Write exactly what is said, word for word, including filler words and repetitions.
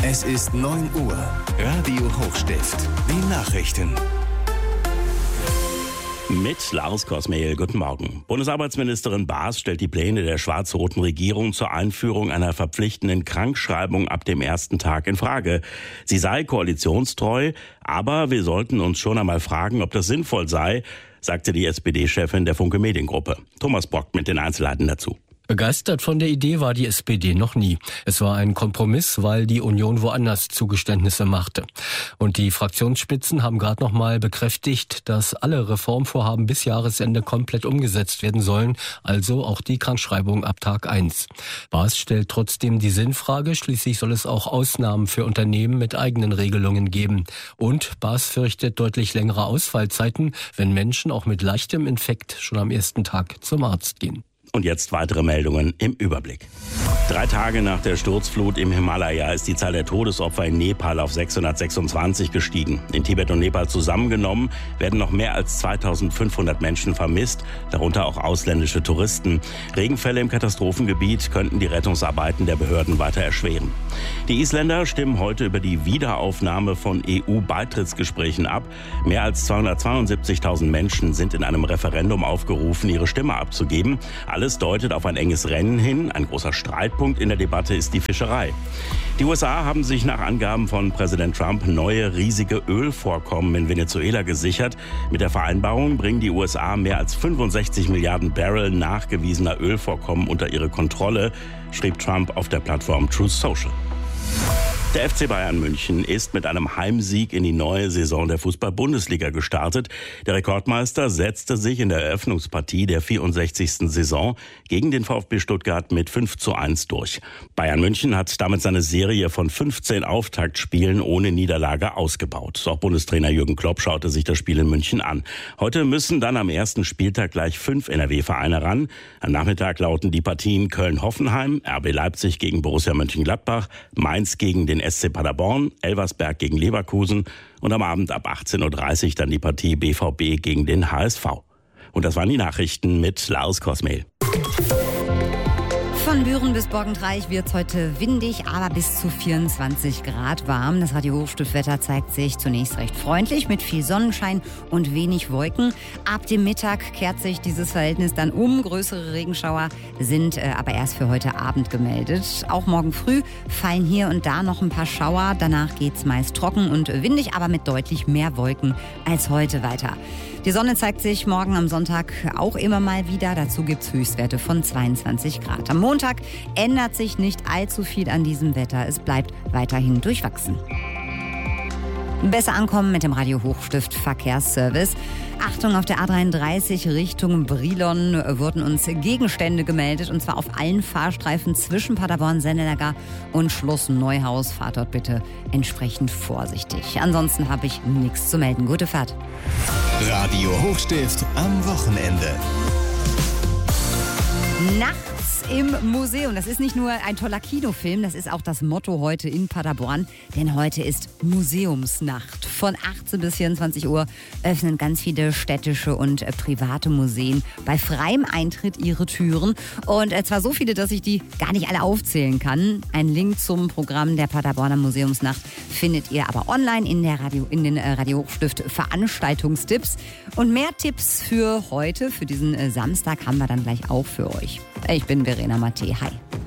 Es ist neun Uhr. Radio Hochstift. Die Nachrichten. Mit Lars Kosmehl, guten Morgen. Bundesarbeitsministerin Baas stellt die Pläne der schwarz-roten Regierung zur Einführung einer verpflichtenden Krankschreibung ab dem ersten Tag in Frage. Sie sei koalitionstreu, aber wir sollten uns schon einmal fragen, ob das sinnvoll sei, sagte die S P D-Chefin der Funke Mediengruppe. Thomas Brock mit den Einzelheiten dazu. Begeistert von der Idee war die S P D noch nie. Es war ein Kompromiss, weil die Union woanders Zugeständnisse machte. Und die Fraktionsspitzen haben gerade noch mal bekräftigt, dass alle Reformvorhaben bis Jahresende komplett umgesetzt werden sollen, also auch die Krankschreibung ab Tag eins. Baas stellt trotzdem die Sinnfrage, schließlich soll es auch Ausnahmen für Unternehmen mit eigenen Regelungen geben. Und Baas fürchtet deutlich längere Ausfallzeiten, wenn Menschen auch mit leichtem Infekt schon am ersten Tag zum Arzt gehen. Und jetzt weitere Meldungen im Überblick. Drei Tage nach der Sturzflut im Himalaya ist die Zahl der Todesopfer in Nepal auf sechshundertsechsundzwanzig gestiegen. In Tibet und Nepal zusammengenommen werden noch mehr als zweitausendfünfhundert Menschen vermisst, darunter auch ausländische Touristen. Regenfälle im Katastrophengebiet könnten die Rettungsarbeiten der Behörden weiter erschweren. Die Isländer stimmen heute über die Wiederaufnahme von E U-Beitrittsgesprächen ab. Mehr als zweihundertzweiundsiebzigtausend Menschen sind in einem Referendum aufgerufen, ihre Stimme abzugeben. Alles deutet auf ein enges Rennen hin. Ein großer Streitpunkt in der Debatte ist die Fischerei. Die U S A haben sich nach Angaben von Präsident Trump neue riesige Ölvorkommen in Venezuela gesichert. Mit der Vereinbarung bringen die U S A mehr als fünfundsechzig Milliarden Barrel nachgewiesener Ölvorkommen unter ihre Kontrolle, schrieb Trump auf der Plattform Truth Social. Der F C Bayern München ist mit einem Heimsieg in die neue Saison der Fußball-Bundesliga gestartet. Der Rekordmeister setzte sich in der Eröffnungspartie der vierundsechzigsten Saison gegen den VfB Stuttgart mit fünf zu eins durch. Bayern München hat damit seine Serie von fünfzehn Auftaktspielen ohne Niederlage ausgebaut. Auch Bundestrainer Jürgen Klopp schaute sich das Spiel in München an. Heute müssen dann am ersten Spieltag gleich fünf N R W-Vereine ran. Am Nachmittag lauten die Partien Köln-Hoffenheim, R B Leipzig gegen Borussia Mönchengladbach, Mainz gegen den S C Paderborn, Elversberg gegen Leverkusen und am Abend ab achtzehn Uhr dreißig dann die Partie B V B gegen den H S V. Und das waren die Nachrichten mit Lars Kosmehl. Von Büren bis Borgentreich wird es heute windig, aber bis zu vierundzwanzig Grad warm. Das Radio Hochstift-Wetter zeigt sich zunächst recht freundlich mit viel Sonnenschein und wenig Wolken. Ab dem Mittag kehrt sich dieses Verhältnis dann um. Größere Regenschauer sind äh, aber erst für heute Abend gemeldet. Auch morgen früh fallen hier und da noch ein paar Schauer. Danach geht es meist trocken und windig, aber mit deutlich mehr Wolken als heute weiter. Die Sonne zeigt sich morgen am Sonntag auch immer mal wieder. Dazu gibt es Höchstwerte von zweiundzwanzig Grad. Am Montag ändert sich nicht allzu viel an diesem Wetter. Es bleibt weiterhin durchwachsen. Besser ankommen mit dem Radio Hochstift Verkehrsservice. Achtung, auf der A dreiunddreißig Richtung Brilon wurden uns Gegenstände gemeldet, und zwar auf allen Fahrstreifen zwischen Paderborn, Sennelager und Schloss Neuhaus. Fahrt dort bitte entsprechend vorsichtig. Ansonsten habe ich nichts zu melden. Gute Fahrt. Radio Hochstift am Wochenende. Nachts im Museum. Das ist nicht nur ein toller Kinofilm, das ist auch das Motto heute in Paderborn. Denn heute ist Museumsnacht. Von achtzehn bis vierundzwanzig Uhr öffnen ganz viele städtische und äh, private Museen bei freiem Eintritt ihre Türen. Und äh, zwar so viele, dass ich die gar nicht alle aufzählen kann. Ein Link zum Programm der Paderborner Museumsnacht findet ihr aber online in, der Radio, in den äh, Radio Hochstift Veranstaltungstipps. Und mehr Tipps für heute, für diesen äh, Samstag, haben wir dann gleich auch für euch. Ich bin Verena Matte. Hi.